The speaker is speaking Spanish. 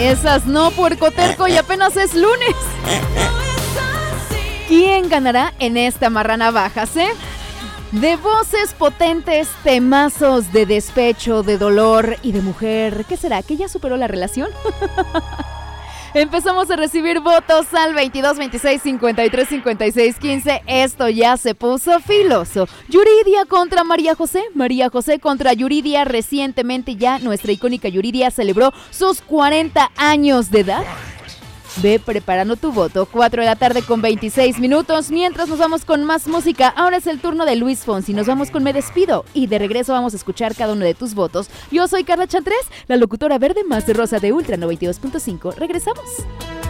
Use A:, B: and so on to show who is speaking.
A: Esas no, puercoterco, y apenas es lunes. ¿Quién ganará en esta marrana bajas, De voces potentes, temazos de despecho, de dolor y de mujer. ¿Qué será? ¿Que ya superó la relación? Empezamos a recibir votos al 22 26 53 56 15. Esto ya se puso filoso. Yuridia contra María José. María José contra Yuridia. Recientemente ya nuestra icónica Yuridia celebró sus 40 años de edad. Ve preparando tu voto. 4 de la tarde con 26 minutos. Mientras nos vamos con más música, ahora es el turno de Luis Fonsi. Nos vamos con Me Despido y de regreso vamos a escuchar cada uno de tus votos. Yo soy Carla Chantrés, la locutora verde más de rosa de Ultra 92.5. Regresamos.